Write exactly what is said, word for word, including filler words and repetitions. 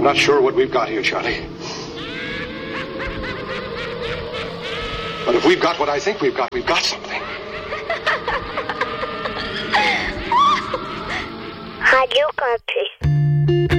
not sure what we've got here, Charlie. But if we've got what I think we've got, we've got something.